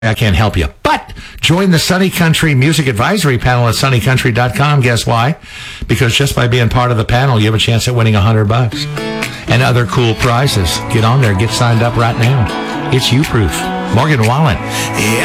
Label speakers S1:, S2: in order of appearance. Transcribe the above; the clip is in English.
S1: I can't help you. But join the Sunny Country Music Advisory Panel at sunnycountry.com. Guess why? Because just by being part of the panel, you have a chance at winning $100 and other cool prizes. Get on there. Get signed up right now. It's you proof. Morgan Wallen.